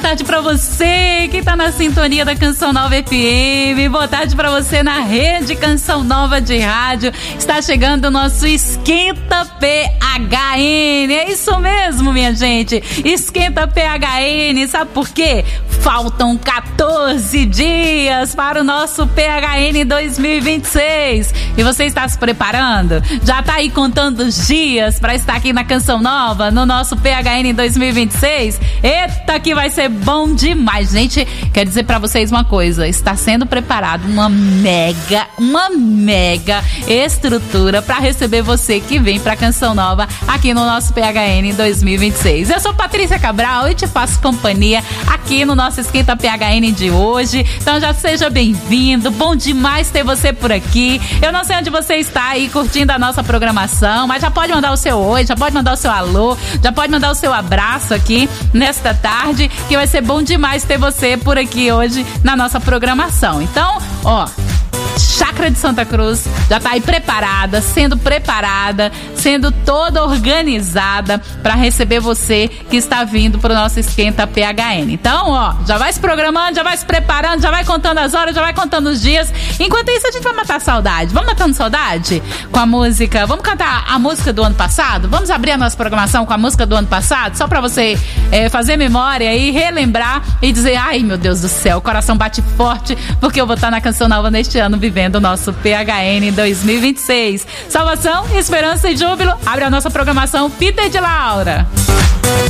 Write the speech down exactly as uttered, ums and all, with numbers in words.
tarde pra você que tá na sintonia da Canção Nova F M. Boa tarde pra você na rede Canção Nova de rádio. Está chegando o nosso Esquenta P H N. É isso mesmo, minha gente. Esquenta P H N. Sabe por quê? Faltam quatorze dias para o nosso P H N dois mil e vinte e seis. E você está se preparando? Já tá aí contando os dias para estar aqui na Canção Nova, no nosso P H N dois mil e vinte e seis? Eita, que vai ser bom demais, gente. Quero dizer para vocês uma coisa: está sendo preparado uma mega, uma mega estrutura para receber você que vem para Canção Nova aqui no nosso P H N dois mil e vinte e seis. Eu sou Patrícia Cabral e te faço companhia aqui no nosso Esquenta P H N de hoje. Então já seja bem-vindo. Bom demais ter você por aqui. Eu não sei onde você está aí curtindo a nossa programação, mas já pode mandar o seu oi, já pode mandar o seu alô, já pode mandar o seu abraço aqui nesta tarde, que vai ser bom demais ter você por aqui hoje na nossa programação. Então, ó, Chácara de Santa Cruz já tá aí preparada, sendo preparada, sendo toda organizada para receber você que está vindo pro nosso Esquenta P H N. Então, ó, já vai se programando, já vai se preparando, já vai contando as horas, já vai contando os dias. Enquanto isso, a gente vai matar a saudade. Vamos matando saudade com a música? Vamos cantar a música do ano passado? Vamos abrir a nossa programação com a música do ano passado? Só para você é, fazer memória e relembrar e dizer: ai, meu Deus do céu, o coração bate forte porque eu vou estar na Canção Nova neste ano vivendo o nosso P H N dois mil e vinte e seis. Salvação, esperança e júbilo. Abre a nossa programação, Peter de Laura.